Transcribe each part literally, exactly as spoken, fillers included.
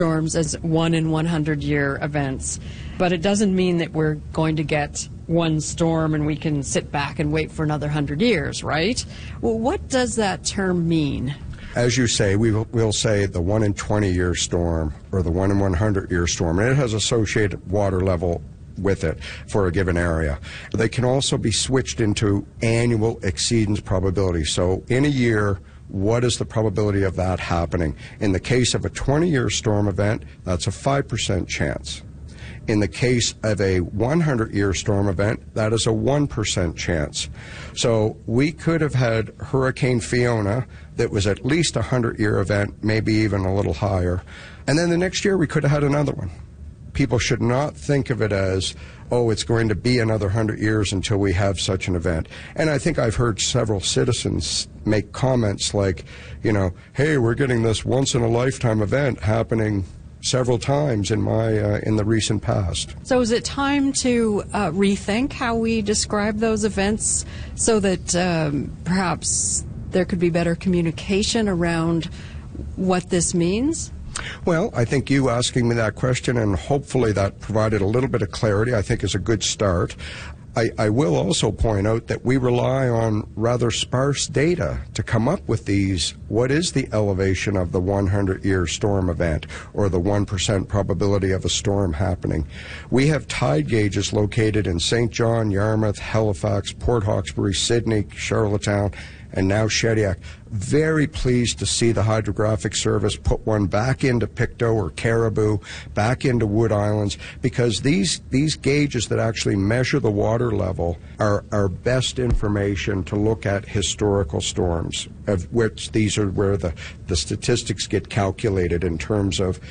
storms as one in one hundred year events, but it doesn't mean that we're going to get one storm and we can sit back and wait for another one hundred years, right? Well, what does that term mean? As you say, we will we'll say the one in twenty year storm or the one in one hundred year storm, and it has associated water level with it for a given area. They can also be switched into annual exceedance probability. So in a year, what is the probability of that happening? In the case of a twenty year storm event, that's a five percent chance. In the case of a one hundred year storm event, that is a one percent chance. So we could have had Hurricane Fiona that was at least a one hundred year event, maybe even a little higher. And then the next year we could have had another one. People should not think of it as, oh, it's going to be another one hundred years until we have such an event. And I think I've heard several citizens make comments like, you know, hey, we're getting this once-in-a-lifetime event happening several times in my uh, in the recent past. So is it time to uh, rethink how we describe those events so that um, perhaps there could be better communication around what this means? Well, I think you asking me that question and hopefully that provided a little bit of clarity, I think is a good start. I, I will also point out that we rely on rather sparse data to come up with these. What is the elevation of the one hundred year storm event or the one percent probability of a storm happening? We have tide gauges located in Saint John, Yarmouth, Halifax, Port Hawkesbury, Sydney, Charlottetown, and now Shediac. Very pleased to see the Hydrographic Service put one back into Pictou or Caribou, back into Wood Islands, because these these gauges that actually measure the water level are our best information to look at historical storms, of which these are where the, the statistics get calculated in terms of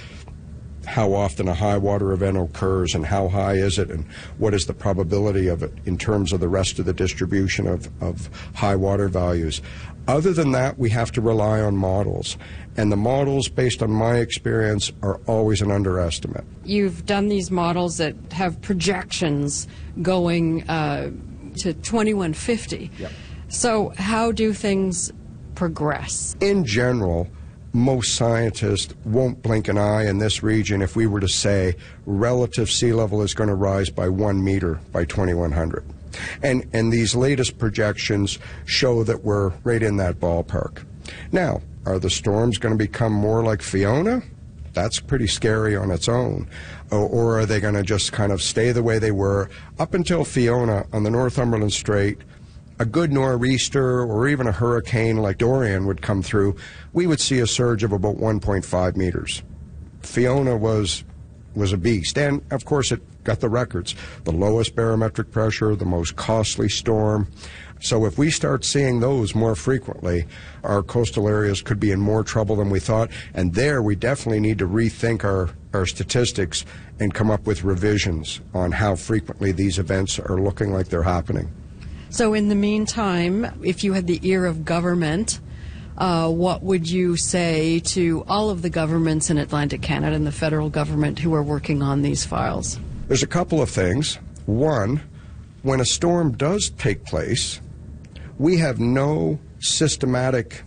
how often a high water event occurs and how high is it and what is the probability of it in terms of the rest of the distribution of, of high water values. Other than that, we have to rely on models. And the models, based on my experience, are always an underestimate. You've done these models that have projections going uh, to twenty-one fifty. Yep. So how do things progress? In general, most scientists won't blink an eye in this region if we were to say relative sea level is going to rise by one meter by twenty-one hundred. And, and these latest projections show that we're right in that ballpark. Now, are the storms going to become more like Fiona? That's pretty scary on its own. Or, or are they going to just kind of stay the way they were up until Fiona on the Northumberland Strait? A good nor'easter or even a hurricane like Dorian would come through, we would see a surge of about one point five meters. Fiona was was a beast, and of course it got the records. The lowest barometric pressure, the most costly storm. So if we start seeing those more frequently, our coastal areas could be in more trouble than we thought, and there we definitely need to rethink our, our statistics and come up with revisions on how frequently these events are looking like they're happening. So in the meantime, if you had the ear of government, uh, what would you say to all of the governments in Atlantic Canada and the federal government who are working on these files? There's a couple of things. One, when a storm does take place, we have no systematic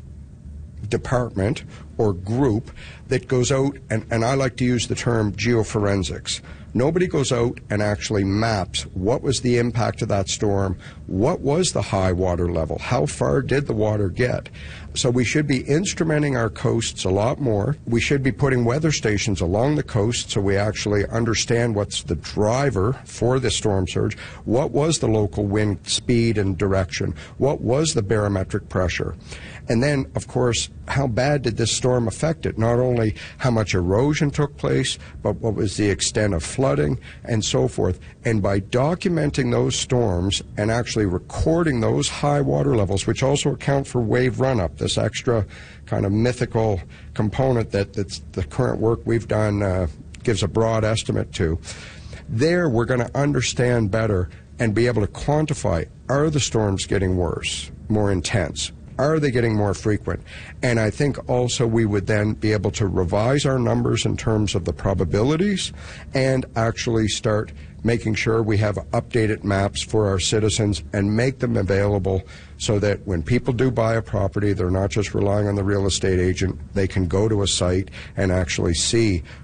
department or group that goes out, and, and I like to use the term geoforensics. Nobody goes out and actually maps what was the impact of that storm, what was the high water level, how far did the water get. So we should be instrumenting our coasts a lot more. We should be putting weather stations along the coast so we actually understand what's the driver for the storm surge, what was the local wind speed and direction, what was the barometric pressure. And then, of course, how bad did this storm affect it? Not only how much erosion took place, but what was the extent of flooding and so forth. And by documenting those storms and actually recording those high water levels, which also account for wave run-up, this extra kind of mythical component that that's the current work we've done uh, gives a broad estimate to, there we're going to understand better and be able to quantify, are the storms getting worse, more intense? Are they getting more frequent? And I think also we would then be able to revise our numbers in terms of the probabilities and actually start making sure we have updated maps for our citizens and make them available so that when people do buy a property, they're not just relying on the real estate agent. They can go to a site and actually see